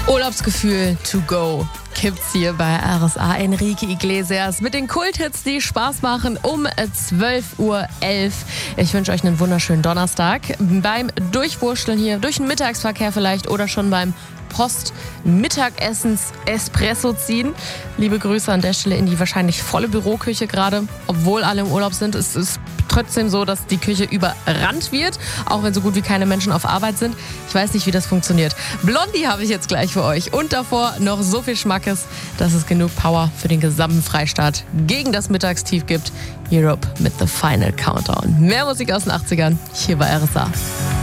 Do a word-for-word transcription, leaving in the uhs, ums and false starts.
Urlaubsgefühl to go gibt's hier bei R S A. Enrique Iglesias mit den Kulthits, die Spaß machen, um zwölf Uhr elf. Ich wünsche euch einen wunderschönen Donnerstag. Beim Durchwurschteln hier, durch den Mittagsverkehr vielleicht oder schon beim Post-Mittagessens-Espresso ziehen. Liebe Grüße an der Stelle in die wahrscheinlich volle Büroküche gerade. Obwohl alle im Urlaub sind, ist es trotzdem so, dass die Küche überrannt wird, auch wenn so gut wie keine Menschen auf Arbeit sind. Ich weiß nicht, wie das funktioniert. Blondie habe ich jetzt gleich für euch. Und davor noch so viel Schmackes, dass es genug Power für den gesamten Freistaat gegen das Mittagstief gibt. Europe mit The Final Countdown. Mehr Musik aus den achtzigern, hier bei R S A.